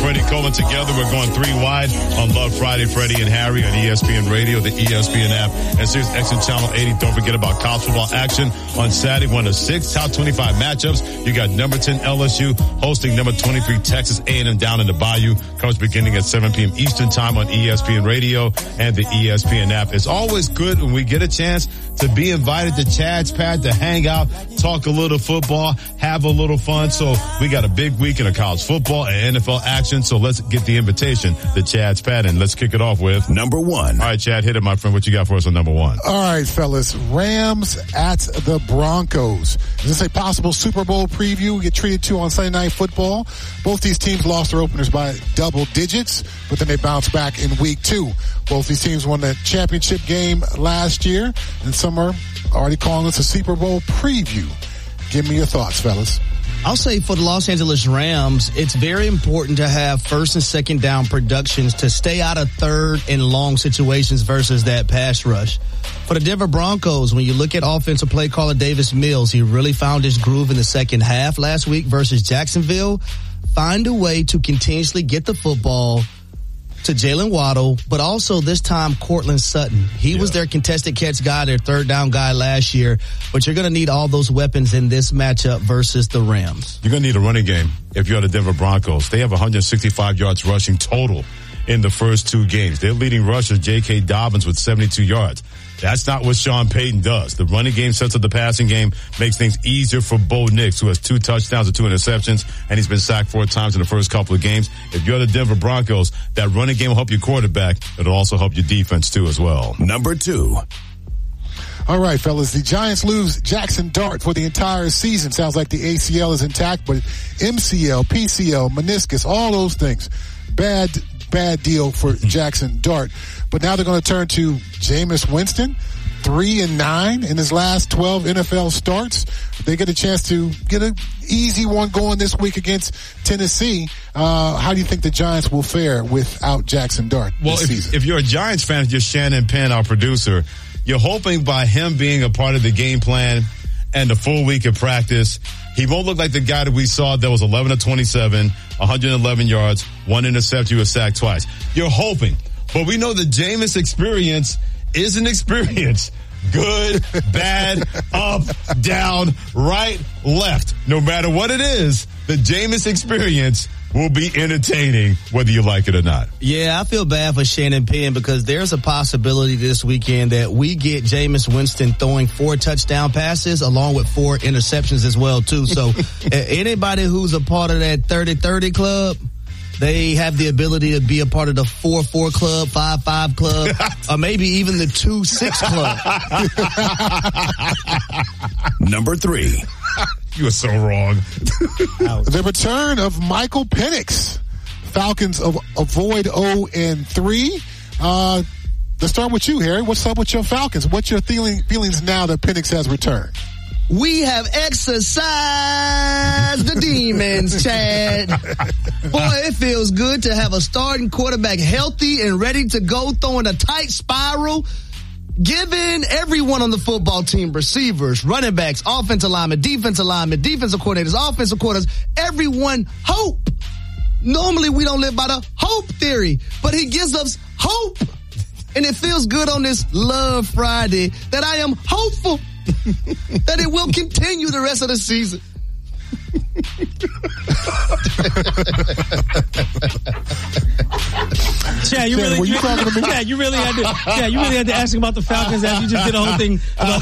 Freddie Coleman together. We're going 3 wide on Love Friday, Freddie and Harry on ESPN Radio, the ESPN app, and Sirius XM Channel 80. Don't forget about college football action on Saturday. One of 6 top 25 matchups. You got number 10 LSU hosting number 23 Texas A&M down in the Bayou. Comes beginning at 7 p.m. Eastern time on ESPN Radio and the ESPN app. It's always good when we get a chance to be invited to Chad's Pad to hang out, talk a little football, have a little fun. So we got a big weekend of college football and NFL action. So let's get the invitation to Chad's Pad, and let's kick it off with number 1. All right, Chad, hit it, my friend. What you got for us on number 1? All right, fellas. Rams at the Broncos. Is this a possible Super Bowl preview we get treated to on Sunday Night Football? Both these teams lost their openers by double digits, but then they bounced back in week 2. Both these teams won the championship game last year, and some are already calling this a Super Bowl preview. Give me your thoughts, fellas. I'll say for the Los Angeles Rams, it's very important to have first and second down productions to stay out of third and long situations versus that pass rush. For the Denver Broncos, when you look at offensive play caller Davis Mills, he really found his groove in the second half last week versus Jacksonville. Find a way to continuously get the football to Jalen Waddle, but also this time Cortland Sutton. He was their contested catch guy, their third down guy last year, but you're going to need all those weapons in this matchup versus the Rams. You're going to need a running game if you're the Denver Broncos. They have 165 yards rushing total in the first 2 games. Their leading rusher, J.K. Dobbins, with 72 yards. That's not what Sean Payton does. The running game sets up the passing game, makes things easier for Bo Nix, who has 2 touchdowns and 2 interceptions, and he's been sacked 4 times in the first couple of games. If you're the Denver Broncos, that running game will help your quarterback. It'll also help your defense, too, as well. Number 2. All right, fellas. The Giants lose Jackson Dart for the entire season. Sounds like the ACL is intact, but MCL, PCL, meniscus, all those things. Bad deal for Jackson Dart. But now they're going to turn to Jameis Winston, 3-9 in his last 12 NFL starts. They get a chance to get an easy one going this week against Tennessee. How do you think the Giants will fare without Jackson Dart this season? If you're a Giants fan, you're Shannon Penn, our producer, you're hoping by him being a part of the game plan and the full week of practice, he won't look like the guy that we saw that was 11 of 27, 111 yards, 1 interception, he was sacked twice. You're hoping. But we know the Jameis experience is an experience. Good, bad, up, down, right, left. No matter what it is, the Jameis experience will be entertaining, whether you like it or not. Yeah, I feel bad for Shannon Penn because there's a possibility this weekend that we get Jameis Winston throwing 4 touchdown passes along with 4 interceptions as well, too. So anybody who's a part of that 30-30 club, they have the ability to be a part of the 4-4 club, 5-5 club, or maybe even the 2-6 club. Number 3. You are so wrong. The return of Michael Penix. Falcons avoid 0-3. Let's start with you, Harry. What's up with your Falcons? What's your feelings now that Penix has returned? We have exercised the demons, Chad. Boy, it feels good to have a starting quarterback healthy and ready to go, throwing a tight spiral, giving everyone on the football team, receivers, running backs, offensive linemen, defensive coordinators, offensive coordinators, everyone hope. Normally we don't live by the hope theory, but he gives us hope. And it feels good on this Love Friday that I am hopeful that it will continue the rest of the season. Chad, you really had to ask him about the Falcons as you just did a whole thing about